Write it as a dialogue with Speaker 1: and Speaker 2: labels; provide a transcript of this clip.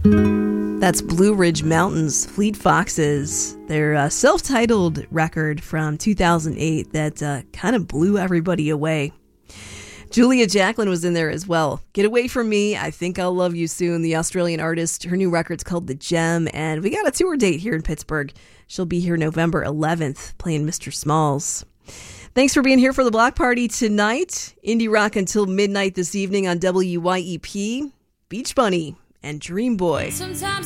Speaker 1: That's Blue Ridge Mountains, Fleet Foxes. Their self-titled record from 2008 that kind of blew everybody away. Julia Jacklin was in there as well. Get Away From Me, I Think I'll Love You Soon, the Australian artist. Her new record's called The Gem, and we got a tour date here in Pittsburgh. She'll be here November 11th playing Mr. Smalls. Thanks for being here for the block party tonight. Indie rock until midnight this evening on WYEP. Beach Bunny and Dream Boy.
Speaker 2: Sometimes